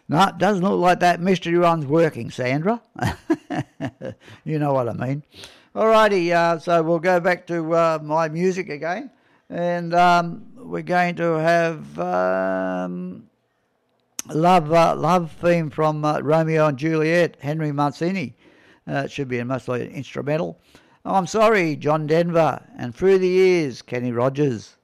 No, it doesn't look like that mystery run's working, Sandra. You know what I mean. Alrighty, so we'll go back to my music again. And we're going to have love theme from Romeo and Juliet, Henry Mancini. It should be mostly an instrumental. I'm sorry, John Denver, and Through the Years, Kenny Rogers.